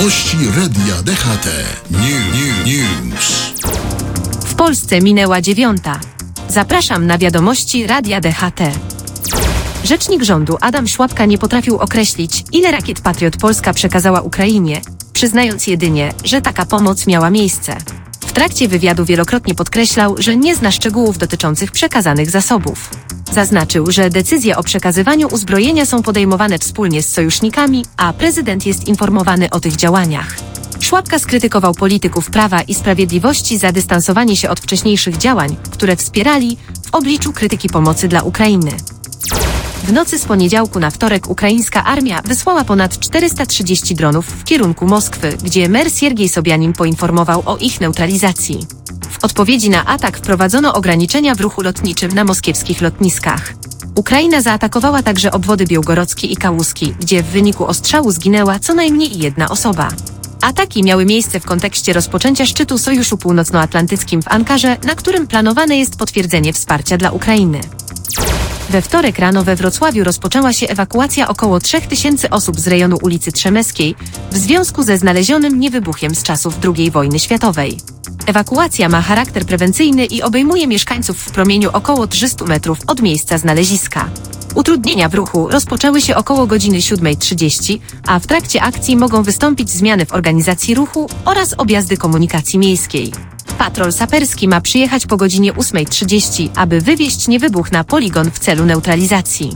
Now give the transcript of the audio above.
Wiadomości Radia DHT. News. W Polsce minęła 9. Zapraszam na wiadomości Radia DHT. Rzecznik rządu Adam Szłapka nie potrafił określić, ile rakiet Patriot Polska przekazała Ukrainie, przyznając jedynie, że taka pomoc miała miejsce. W trakcie wywiadu wielokrotnie podkreślał, że nie zna szczegółów dotyczących przekazanych zasobów. Zaznaczył, że decyzje o przekazywaniu uzbrojenia są podejmowane wspólnie z sojusznikami, a prezydent jest informowany o tych działaniach. Szłapka skrytykował polityków Prawa i Sprawiedliwości za dystansowanie się od wcześniejszych działań, które wspierali, w obliczu krytyki pomocy dla Ukrainy. W nocy z poniedziałku na wtorek ukraińska armia wysłała ponad 430 dronów w kierunku Moskwy, gdzie mer Siergiej Sobianin poinformował o ich neutralizacji. W odpowiedzi na atak wprowadzono ograniczenia w ruchu lotniczym na moskiewskich lotniskach. Ukraina zaatakowała także obwody białgorodzki i kałuski, gdzie w wyniku ostrzału zginęła co najmniej jedna osoba. Ataki miały miejsce w kontekście rozpoczęcia szczytu Sojuszu Północnoatlantyckim w Ankarze, na którym planowane jest potwierdzenie wsparcia dla Ukrainy. We wtorek rano we Wrocławiu rozpoczęła się ewakuacja około 3000 osób z rejonu ulicy Trzemeckiej w związku ze znalezionym niewybuchem z czasów II wojny światowej. Ewakuacja ma charakter prewencyjny i obejmuje mieszkańców w promieniu około 300 metrów od miejsca znaleziska. Utrudnienia w ruchu rozpoczęły się około godziny 7:30, a w trakcie akcji mogą wystąpić zmiany w organizacji ruchu oraz objazdy komunikacji miejskiej. Patrol saperski ma przyjechać po godzinie 8:30, aby wywieźć niewybuch na poligon w celu neutralizacji.